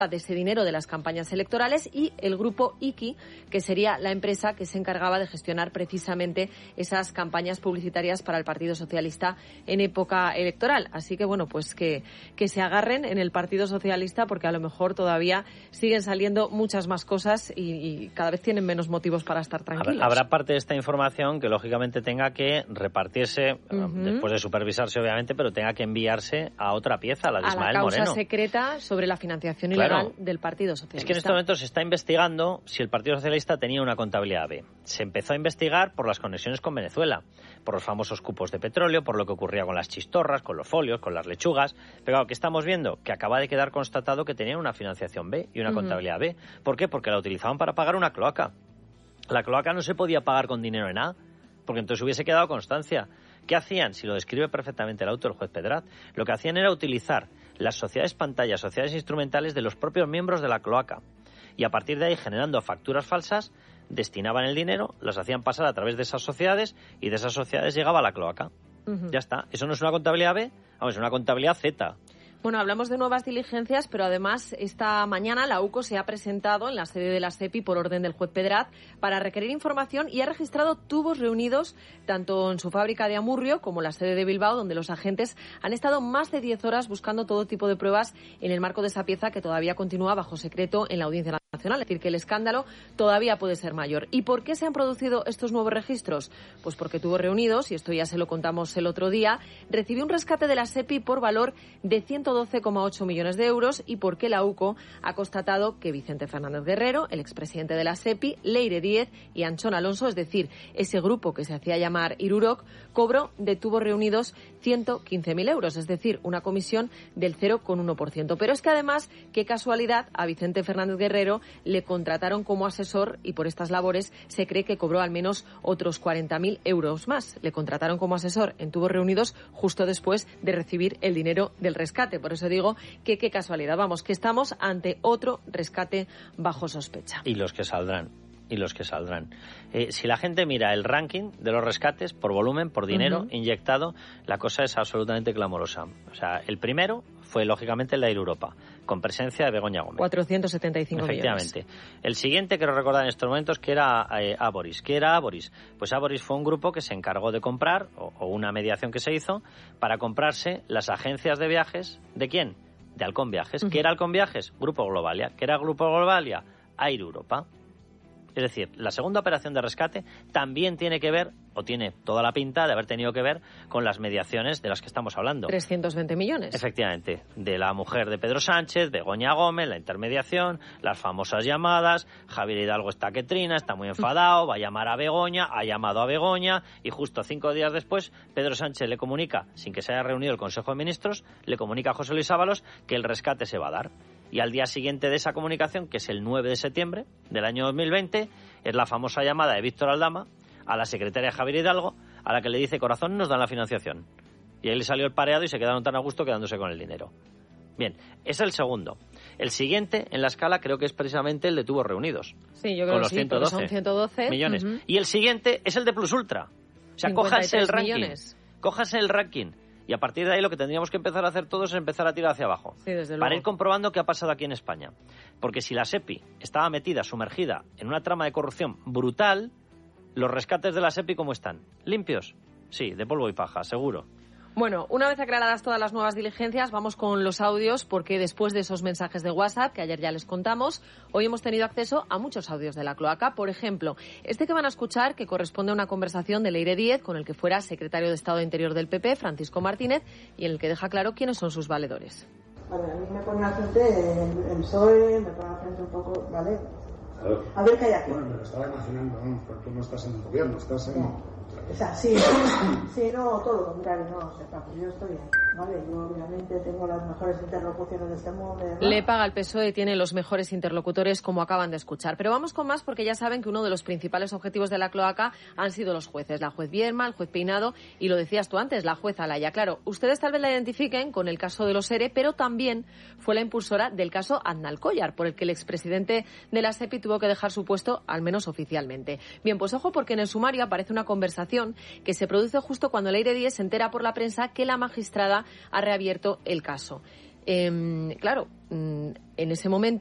de ese dinero de las campañas electorales, y el grupo Iki, que sería la empresa que se encargaba de gestionar precisamente esas campañas publicitarias para el Partido Socialista en época electoral. Así que, bueno, pues que se agarren en el Partido Socialista, porque a lo mejor todavía siguen saliendo muchas más cosas y cada vez tienen menos motivos para estar tranquilos. Habrá parte de esta información que, lógicamente, tenga que repartirse, después de supervisarse, obviamente, pero tenga que enviarse a otra pieza, a la de Ismael Moreno. A la causa secreta sobre la financiación ilegal del Partido Socialista. Es que en este momento se está investigando si el Partido Socialista tenía una contabilidad B. Se empezó a investigar por las conexiones con Venezuela, por los famosos cupos de petróleo, por lo que ocurría con las chistorras, con los folios, con las lechugas. Pero claro, ¿qué estamos viendo? Que acaba de quedar constatado que tenían una financiación B y una contabilidad B. ¿Por qué? Porque la utilizaban para pagar una cloaca. La cloaca no se podía pagar con dinero en A, porque entonces hubiese quedado constancia. ¿Qué hacían? Si lo describe perfectamente el auto del juez Pedrat, lo que hacían era utilizar las sociedades pantallas, sociedades instrumentales de los propios miembros de la cloaca. Y a partir de ahí, generando facturas falsas, destinaban el dinero, las hacían pasar a través de esas sociedades y de esas sociedades llegaba a la cloaca. Ya está. ¿Eso no es una contabilidad B? Vamos, es una contabilidad Z. Bueno, hablamos de nuevas diligencias, pero además esta mañana la UCO se ha presentado en la sede de la SEPI por orden del juez Pedrat para requerir información y ha registrado tubos reunidos tanto en su fábrica de Amurrio como en la sede de Bilbao, donde los agentes han estado más de 10 horas buscando todo tipo de pruebas en el marco de esa pieza que todavía continúa bajo secreto en la Audiencia Nacional. Es decir, que el escándalo todavía puede ser mayor. ¿Y por qué se han producido estos nuevos registros? Pues porque tubos reunidos, y esto ya se lo contamos el otro día, recibió un rescate de la SEPI por valor de 112,8 millones de euros y porque la UCO ha constatado que Vicente Fernández Guerrero, el expresidente de la SEPI, Leire Díez y Anchón Alonso, es decir, ese grupo que se hacía llamar Irurok, cobró de tubos reunidos 115.000 euros, es decir, una comisión del 0,1%. Pero es que además, qué casualidad, a Vicente Fernández Guerrero le contrataron como asesor y por estas labores se cree que cobró al menos otros 40.000 euros más. Le contrataron como asesor en tubos reunidos justo después de recibir el dinero del rescate. Por eso digo que qué casualidad. Vamos, que estamos ante otro rescate bajo sospecha. Y los que saldrán. Si la gente mira el ranking de los rescates por volumen, por dinero inyectado, la cosa es absolutamente clamorosa. O sea, el primero fue, lógicamente, el de Air Europa, con presencia de Begoña Gómez. 475 Efectivamente. millones. El siguiente, quiero recordar en estos momentos, que era Aboris. ¿Qué era Aboris? Pues Aboris fue un grupo que se encargó de comprar, o una mediación que se hizo, para comprarse las agencias de viajes. ¿De quién? De Halcón Viajes. ¿Qué era Halcón Viajes? Grupo Globalia. ¿Qué era Grupo Globalia? Air Europa. Es decir, la segunda operación de rescate también tiene que ver, o tiene toda la pinta de haber tenido que ver con las mediaciones de las que estamos hablando. 320 millones. Efectivamente. De la mujer de Pedro Sánchez, Begoña Gómez, la intermediación, las famosas llamadas. Javier Hidalgo está que trina, está muy enfadado, va a llamar a Begoña, ha llamado a Begoña y justo 5 días después Pedro Sánchez le comunica, sin que se haya reunido el Consejo de Ministros, le comunica a José Luis Ábalos que el rescate se va a dar. Y al día siguiente de esa comunicación, que es el 9 de septiembre del año 2020, es la famosa llamada de Víctor Aldama a la secretaria Javier Hidalgo, a la que le dice: corazón, nos dan la financiación. Y ahí le salió el pareado y se quedaron tan a gusto quedándose con el dinero. Bien, es el segundo. El siguiente en la escala creo que es precisamente el de tubos reunidos. Sí, yo creo con los que sí, 112 son 112 millones. Y el siguiente es el de Plus Ultra. O sea, cójase el ranking. Millones. Cójase el ranking. Y a partir de ahí lo que tendríamos que empezar a hacer todos es empezar a tirar hacia abajo. Sí, desde para luego. Ir comprobando qué ha pasado aquí en España. Porque si la SEPI estaba metida, sumergida en una trama de corrupción brutal, los rescates de la SEPI, ¿cómo están? ¿Limpios? Sí, de polvo y paja, seguro. Bueno, una vez aclaradas todas las nuevas diligencias, vamos con los audios, porque después de esos mensajes de WhatsApp, que ayer ya les contamos, hoy hemos tenido acceso a muchos audios de la cloaca. Por ejemplo, este que van a escuchar, que corresponde a una conversación de Leire Díez con el que fuera secretario de Estado de Interior del PP, Francisco Martínez, y en el que deja claro quiénes son sus valedores. Vale, a mí me pone al frente el PSOE, me pone al frente un poco, ¿vale? Claro. A ver qué hay aquí. Bueno, me lo estaba imaginando, ¿no? Porque tú no estás en el gobierno, estás en... O sea, sí, no, todo lo contrario, no, o sea, yo estoy bien, ¿vale? Yo obviamente tengo las mejores interlocuciones de este mundo. ¿verdad? Le paga el PSOE y tiene los mejores interlocutores, como acaban de escuchar. Pero vamos con más, porque ya saben que uno de los principales objetivos de la cloaca han sido los jueces. La juez Vierma, el juez Peinado y, lo decías tú antes, la juez Alaya. Claro, ustedes tal vez la identifiquen con el caso de los ERE, pero también fue la impulsora del caso Aznalcóllar, por el que el expresidente de la SEPI tuvo que dejar su puesto, al menos oficialmente. Bien, pues ojo, porque en el sumario aparece una conversación que se produce justo cuando Leire Díez se entera por la prensa que la magistrada ha reabierto el caso. Claro, en ese momento